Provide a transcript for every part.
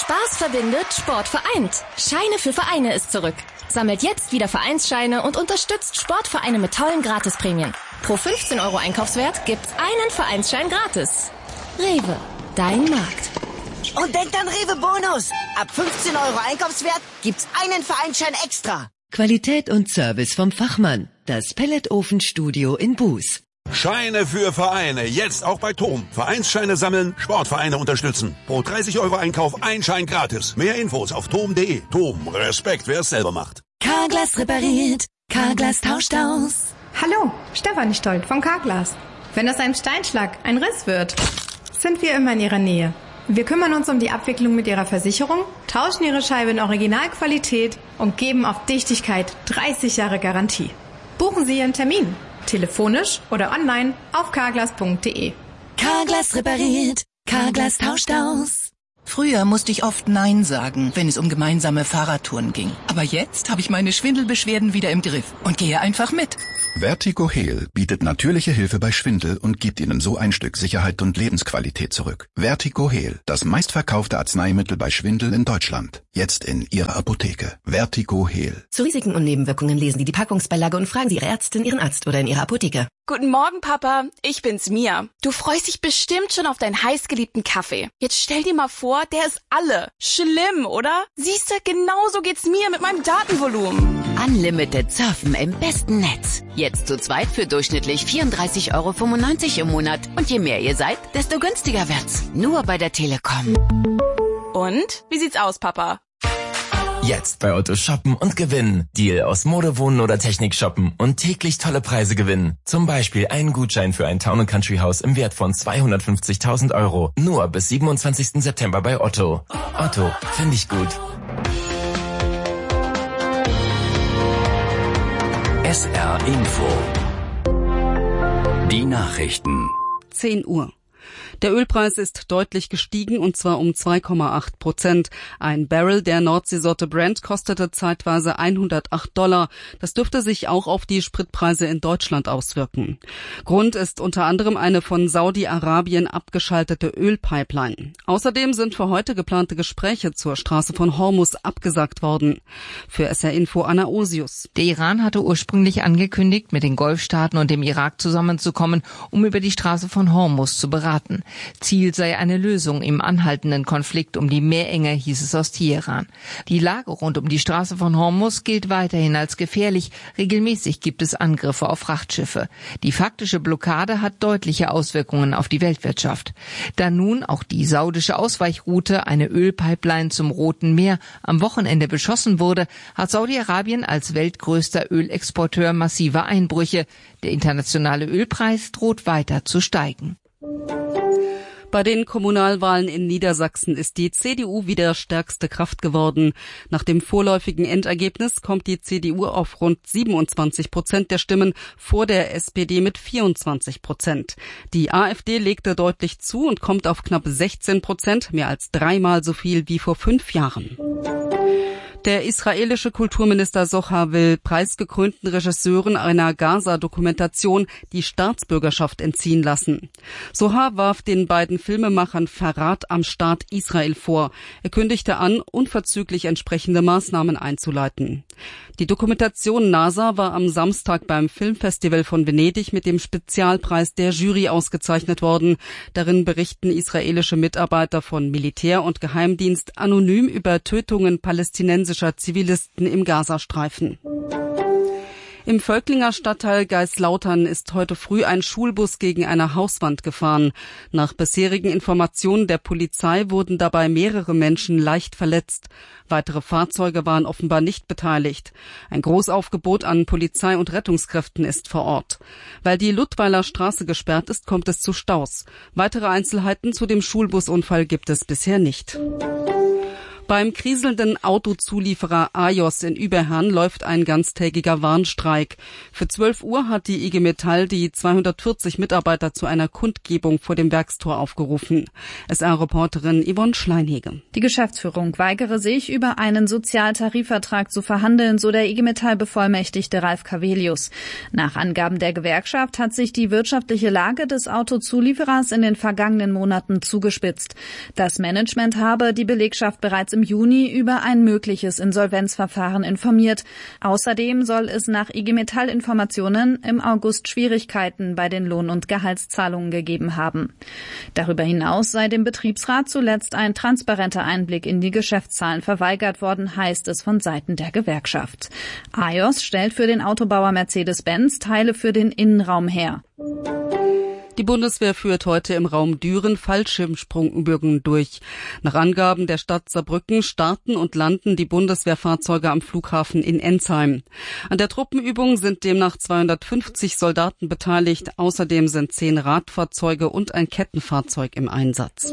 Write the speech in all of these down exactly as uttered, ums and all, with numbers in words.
Spaß verbindet, Sport vereint. Scheine für Vereine ist zurück. Sammelt jetzt wieder Vereinsscheine und unterstützt Sportvereine mit tollen Gratisprämien. Pro fünfzehn Euro Einkaufswert gibt's einen Vereinsschein gratis. Rewe, dein Markt. Und denkt an Rewe Bonus. Ab fünfzehn Euro Einkaufswert gibt's einen Vereinsschein extra. Qualität und Service vom Fachmann. Das Pelletofen-Studio in Buß. Scheine für Vereine. Jetzt auch bei Tom. Vereinsscheine sammeln, Sportvereine unterstützen. Pro dreißig Euro Einkauf ein Schein gratis. Mehr Infos auf tom punkt de. Tom, Respekt, wer es selber macht. Carglass repariert. Carglass tauscht aus. Hallo, Stefanie Stolt von Carglass. Wenn es ein Steinschlag, ein Riss wird, sind wir immer in Ihrer Nähe. Wir kümmern uns um die Abwicklung mit Ihrer Versicherung, tauschen Ihre Scheibe in Originalqualität und geben auf Dichtigkeit dreißig Jahre Garantie. Buchen Sie Ihren Termin. Telefonisch oder online auf carglass punkt de. Carglass repariert. Carglass tauscht aus. Früher musste ich oft Nein sagen, wenn es um gemeinsame Fahrradtouren ging. Aber jetzt habe ich meine Schwindelbeschwerden wieder im Griff und gehe einfach mit. Vertigo Heal bietet natürliche Hilfe bei Schwindel und gibt Ihnen so ein Stück Sicherheit und Lebensqualität zurück. Vertigo Heal, das meistverkaufte Arzneimittel bei Schwindel in Deutschland. Jetzt in Ihrer Apotheke. Vertigo Heal. Zu Risiken und Nebenwirkungen lesen Sie die Packungsbeilage und fragen Sie Ihre Ärztin, Ihren Arzt oder in Ihrer Apotheke. Guten Morgen, Papa. Ich bin's, Mia. Du freust dich bestimmt schon auf deinen heißgeliebten Kaffee. Jetzt stell dir mal vor, der ist alle. Schlimm, oder? Siehste, genauso geht's mir mit meinem Datenvolumen. Unlimited Surfen im besten Netz. Jetzt zu zweit für durchschnittlich vierunddreißig Euro fünfundneunzig im Monat. Und je mehr ihr seid, desto günstiger wird's. Nur bei der Telekom. Und? Wie sieht's aus, Papa? Jetzt bei Otto shoppen und gewinnen. Deal aus Mode, Wohnen oder Technik shoppen und täglich tolle Preise gewinnen. Zum Beispiel einen Gutschein für ein Town and Country Haus im Wert von zweihundertfünfzigtausend Euro. Nur bis siebenundzwanzigsten September bei Otto. Otto, finde ich gut. S R Info. Die Nachrichten. zehn Uhr. Der Ölpreis ist deutlich gestiegen, und zwar um zwei Komma acht Prozent. Ein Barrel der Nordseesorte Brent kostete zeitweise hundertacht Dollar. Das dürfte sich auch auf die Spritpreise in Deutschland auswirken. Grund ist unter anderem eine von Saudi-Arabien abgeschaltete Ölpipeline. Außerdem sind für heute geplante Gespräche zur Straße von Hormuz abgesagt worden. Für S R Info Anna Osius. Der Iran hatte ursprünglich angekündigt, mit den Golfstaaten und dem Irak zusammenzukommen, um über die Straße von Hormuz zu beraten. Ziel sei eine Lösung im anhaltenden Konflikt um die Meerenge, hieß es aus Teheran. Die Lage rund um die Straße von Hormuz gilt weiterhin als gefährlich. Regelmäßig gibt es Angriffe auf Frachtschiffe. Die faktische Blockade hat deutliche Auswirkungen auf die Weltwirtschaft. Da nun auch die saudische Ausweichroute, eine Ölpipeline zum Roten Meer, am Wochenende beschossen wurde, hat Saudi-Arabien als weltgrößter Ölexporteur massive Einbrüche. Der internationale Ölpreis droht weiter zu steigen. Bei den Kommunalwahlen in Niedersachsen ist die C D U wieder stärkste Kraft geworden. Nach dem vorläufigen Endergebnis kommt die C D U auf rund siebenundzwanzig Prozent der Stimmen, vor der S P D mit vierundzwanzig Prozent. Die AfD legte deutlich zu und kommt auf knapp sechzehn Prozent, mehr als dreimal so viel wie vor fünf Jahren. Der israelische Kulturminister Sochar will preisgekrönten Regisseuren einer Gaza-Dokumentation die Staatsbürgerschaft entziehen lassen. Sochar warf den beiden Filmemachern Verrat am Staat Israel vor. Er kündigte an, unverzüglich entsprechende Maßnahmen einzuleiten. Die Dokumentation NASA war am Samstag beim Filmfestival von Venedig mit dem Spezialpreis der Jury ausgezeichnet worden. Darin berichten israelische Mitarbeiter von Militär und Geheimdienst anonym über Tötungen palästinensischer Zivilisten im Gazastreifen. Im Völklinger Stadtteil Geislautern ist heute früh ein Schulbus gegen eine Hauswand gefahren. Nach bisherigen Informationen der Polizei wurden dabei mehrere Menschen leicht verletzt. Weitere Fahrzeuge waren offenbar nicht beteiligt. Ein Großaufgebot an Polizei und Rettungskräften ist vor Ort. Weil die Ludweiler Straße gesperrt ist, kommt es zu Staus. Weitere Einzelheiten zu dem Schulbusunfall gibt es bisher nicht. Beim kriselnden Autozulieferer Ajos in Überherrn läuft ein ganztägiger Warnstreik. Für zwölf Uhr hat die I G Metall die zweihundertvierzig Mitarbeiter zu einer Kundgebung vor dem Werkstor aufgerufen. S R-Reporterin Yvonne Schleinhege. Die Geschäftsführung weigere sich, über einen Sozialtarifvertrag zu verhandeln, so der I G Metall-Bevollmächtigte Ralf Cavelius. Nach Angaben der Gewerkschaft hat sich die wirtschaftliche Lage des Autozulieferers in den vergangenen Monaten zugespitzt. Das Management habe die Belegschaft bereits im Juni über ein mögliches Insolvenzverfahren informiert. Außerdem soll es nach I G Metall-Informationen im August Schwierigkeiten bei den Lohn- und Gehaltszahlungen gegeben haben. Darüber hinaus sei dem Betriebsrat zuletzt ein transparenter Einblick in die Geschäftszahlen verweigert worden, heißt es von Seiten der Gewerkschaft. Ajos stellt für den Autobauer Mercedes-Benz Teile für den Innenraum her. Die Bundeswehr führt heute im Raum Düren Fallschirmsprungübungen durch. Nach Angaben der Stadt Saarbrücken starten und landen die Bundeswehrfahrzeuge am Flughafen in Ensheim. An der Truppenübung sind demnach zweihundertfünfzig Soldaten beteiligt. Außerdem sind zehn Radfahrzeuge und ein Kettenfahrzeug im Einsatz.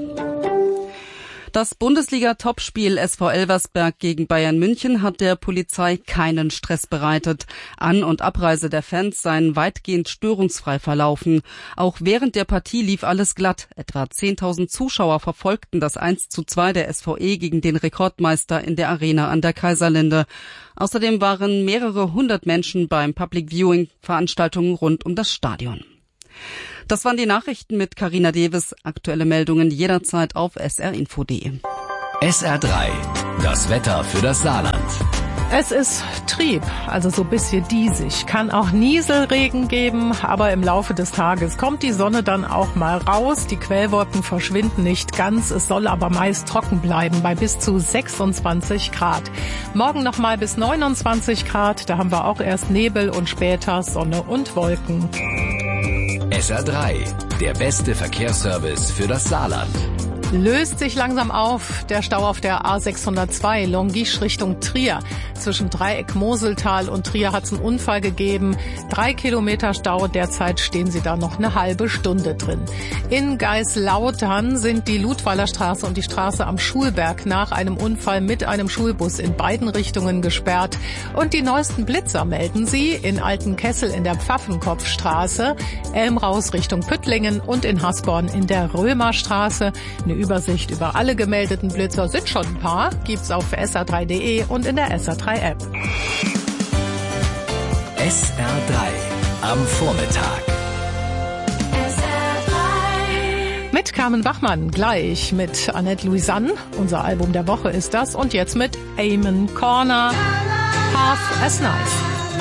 Das Bundesliga-Topspiel S V Elversberg gegen Bayern München hat der Polizei keinen Stress bereitet. An- und Abreise der Fans seien weitgehend störungsfrei verlaufen. Auch während der Partie lief alles glatt. Etwa zehntausend Zuschauer verfolgten das eins zu zwei der S V E gegen den Rekordmeister in der Arena an der Kaiserlinde. Außerdem waren mehrere hundert Menschen beim Public Viewing Veranstaltungen rund um das Stadion. Das waren die Nachrichten mit Carina Davis. Aktuelle Meldungen jederzeit auf s r info punkt d e. S R drei, das Wetter für das Saarland. Es ist trieb, also so ein bisschen diesig. Kann auch Nieselregen geben, aber im Laufe des Tages kommt die Sonne dann auch mal raus. Die Quellwolken verschwinden nicht ganz, es soll aber meist trocken bleiben bei bis zu sechsundzwanzig Grad. Morgen nochmal bis neunundzwanzig Grad, da haben wir auch erst Nebel und später Sonne und Wolken. S R drei, der beste Verkehrsservice für das Saarland. Löst sich langsam auf der Stau auf der A sechshundertzwei Longisch Richtung Trier. Zwischen Dreieck Moseltal und Trier hat es einen Unfall gegeben. Drei Kilometer Stau, derzeit stehen Sie da noch eine halbe Stunde drin. In Geislautern sind die Ludweiler Straße und die Straße am Schulberg nach einem Unfall mit einem Schulbus in beiden Richtungen gesperrt. Und die neuesten Blitzer melden Sie in Altenkessel in der Pfaffenkopfstraße, Elmraus Richtung Püttlingen und in Hasborn in der Römerstraße. Eine Übersicht über alle gemeldeten Blitzer, sind schon ein paar, gibt's auf s r drei punkt d e und in der S R drei App. S R drei am Vormittag. S R drei. Mit Carmen Bachmann gleich mit Annette Louisanne. Unser Album der Woche ist das. Und jetzt mit Eamon Corner. Half as Nice.